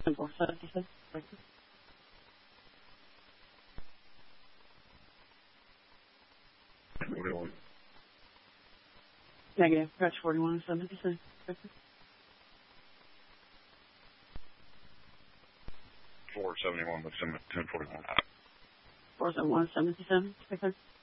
477. Negative. Scratch 4176. 471 with 1041. 47177.